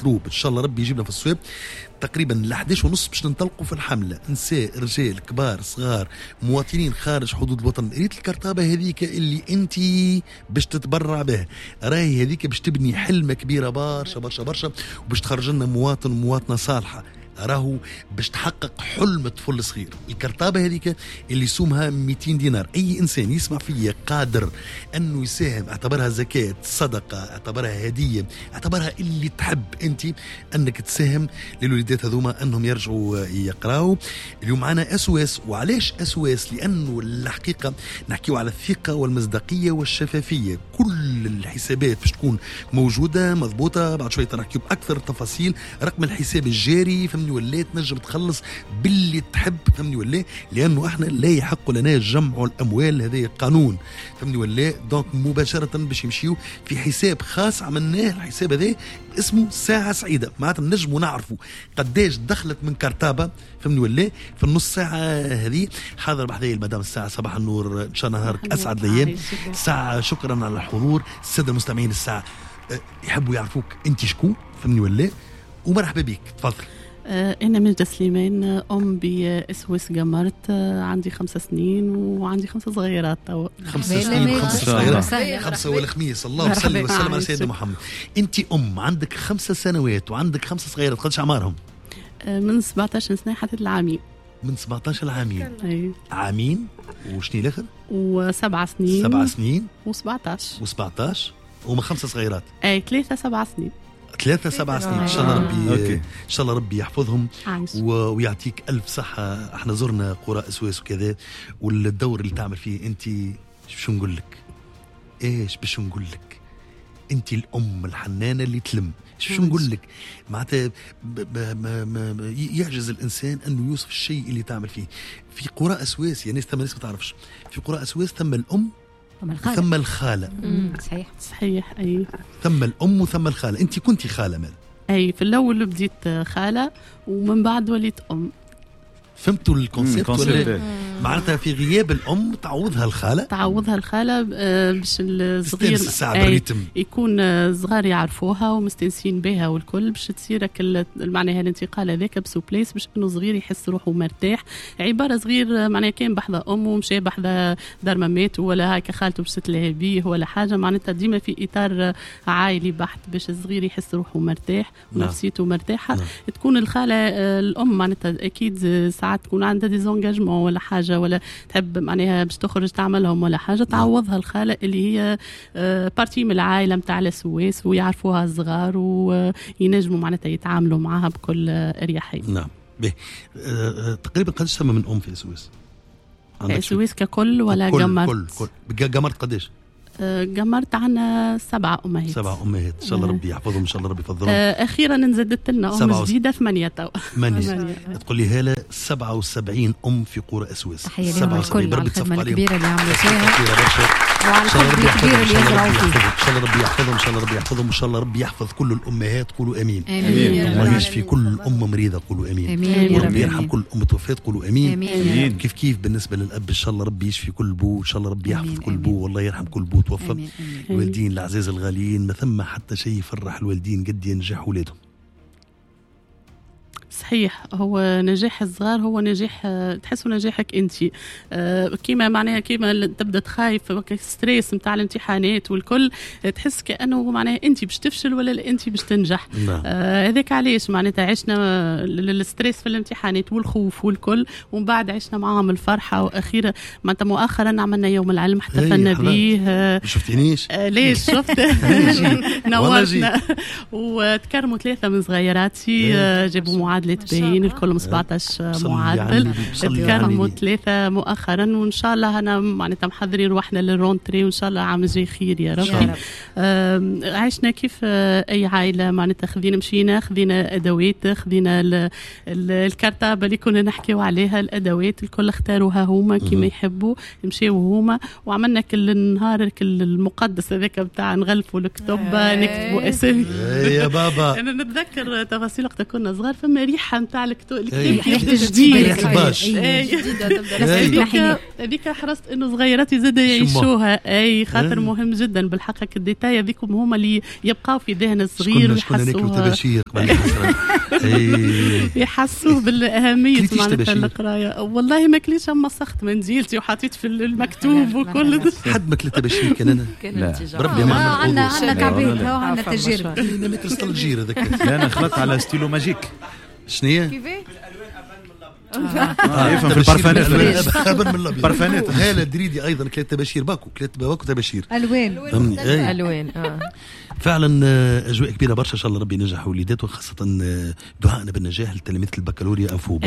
مشروب ان شاء الله ربي يجيبنا في الصويب تقريبا 11:30 باش ننطلقوا في الحمله، نساء رجال كبار صغار مواطنين خارج حدود الوطن. ريت الكرتابه هذيك اللي انت باش تتبرع بها، راهي هذيك باش تبني حلمه كبيره برشا برشا برشا، وباش تخرج لنا مواطن ومواطنه صالحه، راهو باش تحقق حلم طفل صغير. الكرتابه هذيك اللي سومها 200 دينار، اي انسان يسمع فيا قادر انه يساهم، اعتبرها زكاه، صدقه، اعتبرها هديه، اعتبرها اللي تحب انت انك تساهم للوليدات هذوما انهم يرجعوا يقراوا. اليوم معنا اسواس. وعلاش اسواس؟ لانه الحقيقه نحكيو على الثقه والمصداقيه والشفافيه. كل الحسابات باش تكون موجوده مضبوطه. بعد شويه نحكيو باكثر تفاصيل. رقم الحساب الجاري فهمني ولا تنجم تخلص باللي تحب فهمني ولا، لانه احنا لا يحق لنا جمع الاموال، هذا قانون فهمني ولا. دونك مباشره باش يمشيو في حساب خاص عملناه. الحساب هذا اسمه ساعه سعيده، معناتها نجموا نعرفوا قداش دخلت من كرتابه فهمني ولا في النص ساعه هذه. حاضر بحذايا المدام الساعه. صباح النور، ان شاء الله نهارك اسعد الايام. الساعه شكرا على الحضور. الساده المستمعين الساعه يحبوا يعرفوك انت شكون فهمني ولا، ومرحبا بك. تفضل. أنا مجدة سليمان، أم بأسوس قمرت، عندي 5 سنين وعندي 5 صغيرات. 5 سنين 5 صغيرات، 5 والخميس. الله صلي وسلم على سيدنا محمد. أنت أم عندك 5 سنوات وعندك 5 صغيرات، قداش أعمارهم؟ من 17 سنة حتى العامين. من 17 عامين. أي. عامين وشني الآخر؟ و7 سنين. 7 سنين و17 ومن 5 صغيرات. أي 3 7 سنين. 3 7 سنين. ان شاء الله ربي ان شاء الله ربي يحفظهم ويعطيك الف صحه. احنا زرنا قرى اسواس وكذا، والدور اللي تعمل فيه انت شو نقول لك، ايش باش نقول لك، انت الام الحنانه اللي تلم. شو نقول لك معناتها يعجز الانسان انه يوصف الشيء اللي تعمل فيه. في قرى اسواس يعني ثم ناس ما تعرفش، في قرى اسواس ثم الام ثم الخالة. صحيح. أي ثم الأم وثم الخالة. أنت كنتي خالة مال؟ أي في الأول بديت خالة ومن بعد وليت أم. فهمتوا الكونسيبت ولا؟ معناتها في غياب الأم تعوضها الخالة باش الصغير يكون صغار يعرفوها ومستنسين بها والكل، باش تصير معناها الانتقال هذاك بسوبليس، باش انه صغير يحس روحه مرتاح. عبارة صغير معناها كان بحذا أمه ومشي بحذا دار مامته ولا هاك خالته باش تتلهى بيه ولا حاجة، معناتها ديما في إطار عائلي بحت باش الصغير يحس روحه مرتاح ونفسيته مرتاحة. تكون الخالة الأم معناتها أكيد ساعات تكون عندها ديزونجاجمون ولا حاجة، ولا تحب معناها باش تخرج تعملهم ولا حاجة، تعوضها الخالة اللي هي بارتي من العائلة متاع السويس ويعرفوها الصغار وينجموا معناتها يتعاملوا معها بكل أريحية. نعم. تقريبا قداش ثم من أم في السويس؟ السويس ككل ولا قمرت؟ كل قمرت قداش؟ قمرت عنا 7 أمهات. 7 أمهات ان شاء الله ربي يحفظهم، ان شاء الله ربي يفضلهم. اخيرا انزدت لنا ام جديده 8 تو. 8 تقول لي هاله 77 ام في قرى اسواس. 77 بربي تصفق عليهم الكبيره اللي عملوا فيها وعلى الحب الكبير اللي يزرعوا فيه. ان شاء الله ربي يحفظهم، ان شاء الله ربي يحفظهم، ان شاء الله ربي يحفظ كل الامهات. قولوا امين. الله يشفي كل ام مريضه. قولوا امين. وربي يرحم كل ام توفات. قولوا امين. كيف بالنسبه للاب ان شاء الله ربي يشفي كل بو، ان شاء الله ربي يحفظ كل بو، والله يرحم كل بو توفى. الوالدين الأعزاز الغاليين ما ثم حتى شيء يفرح الوالدين قد ينجح ولادهم. صحيح، هو نجاح الصغار هو نجاح، تحسوا نجاحك انت. كيما معناها كيما تبدا تخايف ستريس نتاع الامتحانات والكل، تحس كانه معناها انت باش تفشل ولا انت باش تنجح. هذاك علاش معناتها عشنا الستريس في الامتحانات والخوف والكل، ومن بعد عشنا معاهم الفرحه. واخيرا معناتها مؤخرا عملنا يوم العلم احتفلنا به. شفتينيش؟ ليش شفت؟ نورتنا وتكرموا 3 من صغيراتي، جابوا معادلة باين الكل 17 معدل. تكرموا 3 مؤخرا، وان شاء الله انا معناتها محضرين روحنا للرونتري، وان شاء الله عام جاي خير يا رب. عشنا كيف اي عائله معناتها، مشينا خذينا ادوات، خذينا الكرتابه اللي كنا نحكيو عليها، الادوات الكل اختاروها هما كيما يحبوا، مشيوا هما وعملنا كل النهار كل المقدس هذاك بتاع نغلفوا الكتب، نكتبوا اسامي. يا بابا انا نتذكر تفاصيل وقت كنا صغار، فما الريحه نتاع الكتاب جديده هذيك حرصت انه صغيراتي زاد يعيشوها. اي خاطر مهم جدا بالحق الديتاي هذيكم هما اللي يبقاو في ذهن الصغير ويحسوها يحسوه بالاهميه معناتها القرايه. والله ما كليش اما سخت منزيلتي وحطيت في المكتوب وكل حد ما كلت بشير كان انا بربي ما عندنا كعبات عندنا تجارب انا ما كرستال الجير هذاك. انا خلطت على ستيلو ماجيك. شنو كيفاه يفهم في البرفانات خبر من الابيض برفانات. هاله دريدي ايضا كلات تباشير باكو تباشير الوان فعلا اجواء كبيره برشا. ان شاء الله ربي ينجح وليدات وخاصه دعائنا بالنجاح لتلاميذ البكالوريا انفو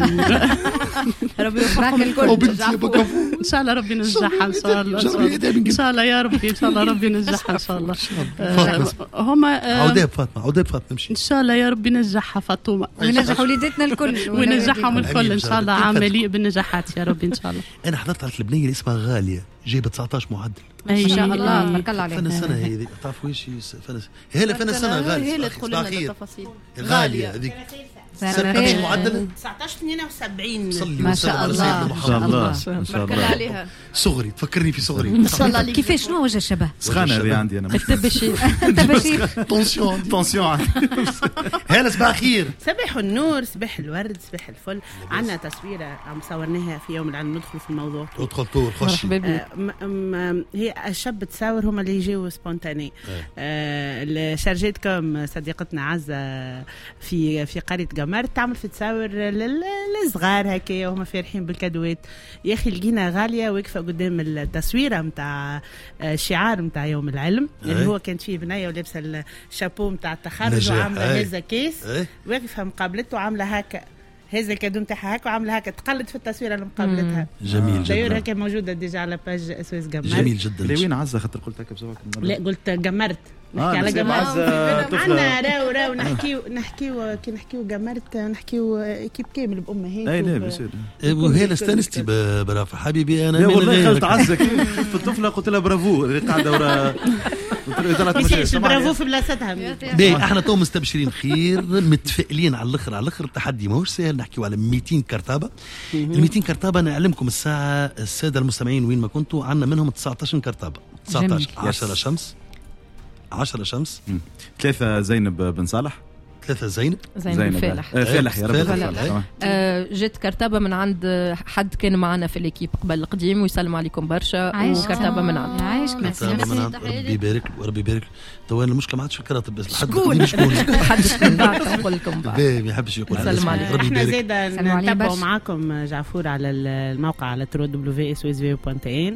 ربي يوفقكم الكل ان شاء الله ربي ينجحها ان شاء الله ان شاء الله يا ربي ان شاء الله ربي ينجحها ان شاء الله. هما عوداب فاطمه نمشي ان شاء الله يا ربي ينجحها فاطمه وينجح وليداتنا الكل ونجحهم الكل ان شاء الله. عام مليء بالنجاحات يا ربي ان شاء الله. انا حضرت على البنيه اللي اسمها غاليه جايبه 19 معدل ما شاء الله تبارك الله عليك. فن السنه هذه تعرفوا ايش هلا فن السنه غاليه هي اللي تدخل لنا التفاصيل غاليه هذيك سنه معدل 1972 ما شاء الله ان شاء الله ان شاء الله عليها صغري تفكرني في صغري ان شاء الله. كيفاش شنو وجه الشبه سخانه هذه عندي انا التبشير طونسيون هلا صباح خير صباح النور صباح الورد صباح الفل. عندنا تصويره عم صورناها في يوم العلم ندخل في الموضوع ادخل طول خش. هي الشاب تصور هما اللي يجيو سبونتاني. شارجيتكم صديقتنا عزه في قريه قمر تعمل في تصاور للصغار هكايا وهم فرحين بالكادوات. يا اخي لقينا غاليه واقفه قدام التصويره نتاع الشعار نتاع يوم العلم اللي هو كانت فيه بنيه ولابسه الشابو نتاع التخرج وعامله هذا كيس واقفه مقابلته وعامله هكا هذا الكادو نتاعها هكا وعامله هكا تقلد في التصويره اللي مقابلتها. جميل جدا. داير هكا موجوده ديجا على باج اسوس قمر. جميل جدا. لوين عزه خاطر قلت هكا بصراحه لا قلت قمرت نحكي على قمرت عندنا راو نحكيو كي نحكيو قمرت نحكيو ايكيب كامل بامهات. اي لا بصير وهي استانستي برافو حبيبي انا لا والله خلت عزه في الطفله قلت لها برافو اللي قاعده ورا برافو في بلاصتها. باهي احنا تو مستبشرين خير متفائلين على الاخر التحدي ماهوش سهل. نحكيو على 200 كرتابه. ال 200 كرتابه نعلمكم الساعه الساده المستمعين وين ما كنتوا عندنا منهم 19 كرتابه 19 10 شمس 10 شمس 3 زينب بن صالح 3 زينب فالح يا رب. جت كرتابه من عند حد كان معنا في الكيب قبل القديم ويسلم عليكم برشا وكرتابه من عند ربي يبارك وربي يبارك. تو المشكله ما عادش في الكراتب بس حد شكون نقول لكم ما يحبش يقول احنا زاده نتابعوا معاكم جعفور على الموقع على www.swsv.in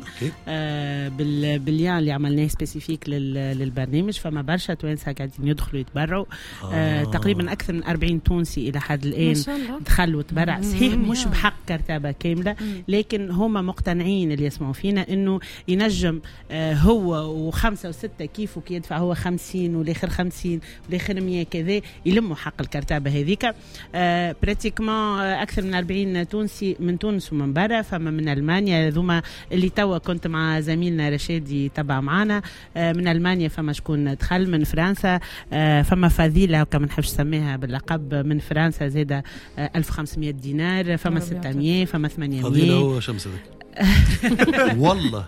بالليان اللي عملناه سبيسيفيك للبرنامج. فما برشا توانسه قاعدين يدخلوا يتبرعوا. تقريبا أكثر من 40 تونسي إلى حد الآن دخلوا وتبرع. صحيح مش بحق كرتابة كاملة لكن هم مقتنعين اللي يسمعوا فينا إنه ينجم هو و5 و6 كيف وكي يدفع هو 50 والآخر 50 والآخر 100 كذا يلموا حق الكرتابة هذيك. براتيكمون أكثر من 40 تونسي من تونس ومن برا. فما من ألمانيا ذوما اللي توا كنت مع زميلنا رشادي تبع معنا من ألمانيا. فما شكون دخل من فرنسا. فما فضيلة كما نحبش سميها باللقب من فرنسا زادة 1500 دينار. فما 600 فما 800 فضيلة هو شمس ذاك والله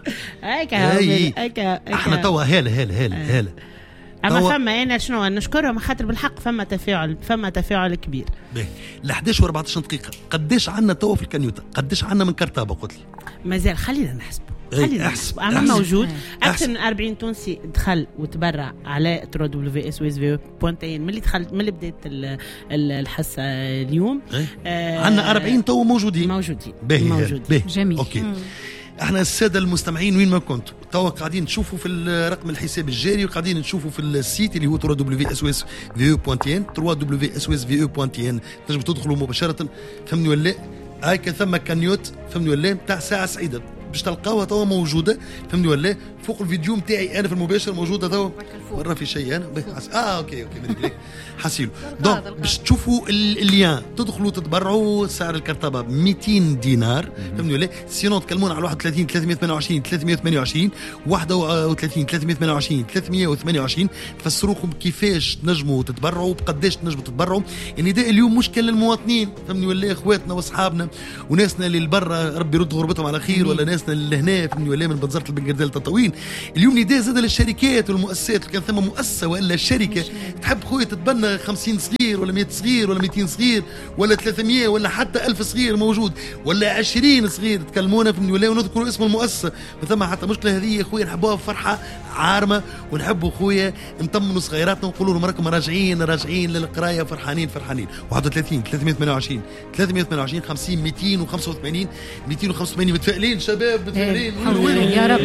هيك احنا توا هلا اما فما انا شنو نشكرهم خاطر بالحق فما تفاعل كبير. ل 11 و14 دقيقه قداش عندنا توا في الكنيوته قداش عندنا من كرتابه قلت لي مازال خلينا نحسب أنا موجود أكثر من 40 تونسي دخل وتبرع على www.swsv.in من اللي بدأت الحصة اليوم. عندنا 40 تو موجودين جميل. أوكي. احنا السادة المستمعين وين ما كنتوا توا قاعدين تشوفوا في الرقم الحساب الجاري وقاعدين نشوفوا في السيت اللي هو www.swsv.in تنجموا تدخلوا مباشرة. فهمني ولا هاك ثم كنيوت فهمني ولا تاع ساعة سعيدة باش تلقاوها توا موجوده فهمني ولا فوق الفيديو نتاعي انا في المباشر موجوده توا مره في شيء انا اوكي مريك حسيلو دونك باش تشوفوا الليان تدخلوا تتبرعوا. سعر الكرتبه 200 دينار فهمني ولا سينو تكلمون على 31 328 328 31 328 328 تفسروكم كيفاش تنجموا تتبرعوا بقداش تنجموا تتبرعوا. النداء اليوم مشكل للمواطنين فهمني ولا اخواتنا واصحابنا وناسنا اللي برا ربي يرد غربتهم على خير ولا ناسنا اللي هنا فهمني ولا من بنزرة البنقردال تطوين. اليوم نداء زاد للشركات والمؤسسات كان ثم مؤسسه ولا شركه تحب خويا تتبنى 50 صغير ولا 100 صغير ولا 200 صغير ولا 300 ولا حتى 1000 صغير موجود ولا 20 صغير تكلمونا فهمني ولا ونذكروا اسم المؤسسه ما ثم حتى مشكله. هذه خويا نحبوها فرحه عارمه ونحبوا خويا نطمنوا صغيراتنا ونقولوا لهم راكم راجعين للقرايه فرحانين 31 328 328 50 285 285 متفائلين شباب متفائلين يا رب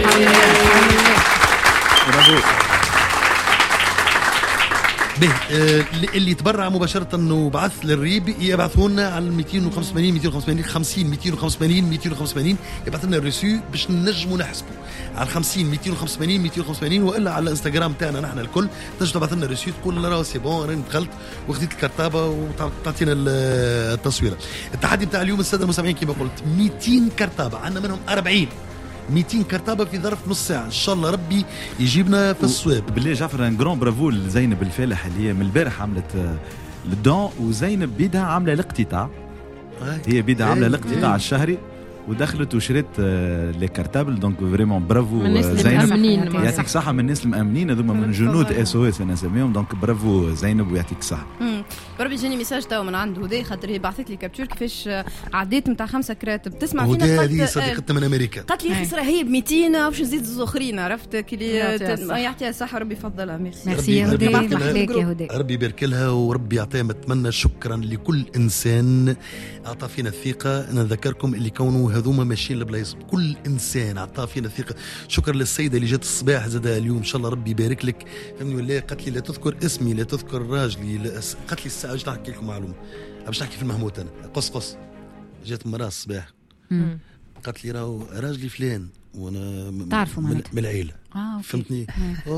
اللي يتبرع مباشرة وبعث للريب يبعثوا لنا على 285 50 285 يبعث لنا الريسو باش نجموا نحسبوا على 50 285 والا على الانستغرام تاعنا نحن الكل تنجم تبعث لنا الريسو تقول لنا راه سي بون راني دخلت وخديت الكرتابه وتعطينا التصويره. التحدي بتاع اليوم الساده المستمعين كما قلت 200 كرتابه عندنا منهم 40 200 كرتابه في ظرف نص ساعه ان شاء الله ربي يجيبنا في الصواب. بالله جعفر ان جرون برافو لزينب الفالح اللي هي من البارح عملت الدون وزينب بيدها عامله الاقتطاع هي بيدها عامله الاقتطاع الشهري ودخلت وشريت لي كارتابل دونك فريمون برافو زينب يعطيك صحه من الناس المأمنين هذوما من جنود اس او اس انا نسميهم دونك برافو زينب ويعطيك الصحه. بربي جاني ميساج تو من عند هدى خاطر هي بعثت لي كابتور كيفاش عديت نتاع 5 كراتب تسمع فينا هذه صديقتنا من امريكا قالت لي خسره هي ب 200 باش نزيد زوز اخرين عرفت كي يعطيها الصحه ربي يفضلها. ميرسي يا هدى محلاك يا هدى ربي يبارك لها وربي يعطيها. نتمنى شكرا لكل انسان اعطى فينا الثقه. نذكركم اللي كونوا هذوما ماشيين لبلايص كل انسان اعطى فينا الثقه. شكرا للسيده اللي جات الصباح زادها اليوم ان شاء الله ربي يبارك لك فهمني ولا قالت لي لا تذكر اسمي لا تذكر راجلي قالت لي الساعه باش نحكي لكم معلومه باش نحكي في المهموت انا قص جات مراه الصباح قالت لي راهو راجلي فلان وانا تعرفوا من العيله فهمتني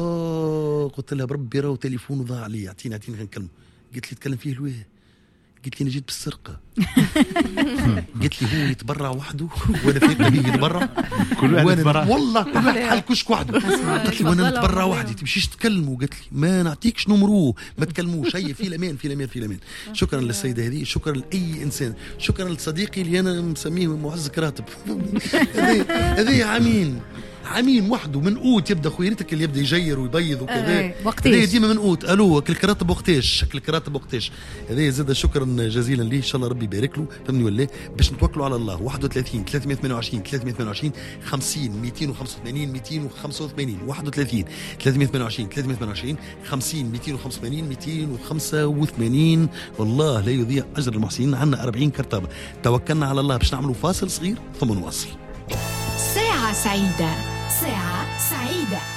قلت لها بربي راهو تليفونه ضاع علي اعطيني نكلمه. قلت لي تكلم فيه لويه قلت لي انا جيت بالسرقه قلت لي هو يتبرع وحده وانا فيك نبي يتبرع كل واحد يتبرع والله كل واحد حال كشك وحده. قلت لي وانا نتبرع وحدي تمشيش تكلموا قلت لي ما نعطيكش نمروه ما تكلموش هي في الامان. شكرا للسيده هذه شكرا لاي انسان شكرا لصديقي اللي انا مسميه معز كراتب هذه عامين وحده من قوت يبدا خويرتك اللي يبدا يجير ويبيض وكذا هذه ديما من قوت الو الكراتب وقتاش هذه زاد شكرا جزيلا ليه ان شاء الله ربي يبارك له فهمني ولا باش نتوكلوا على الله. 31 328 50 285 285 31 328 50 285 285 والله لا يضيع اجر المحسنين. عندنا 40 كرتابه توكلنا على الله باش نعملوا فاصل صغير ثم نواصل. ساعة سعيدة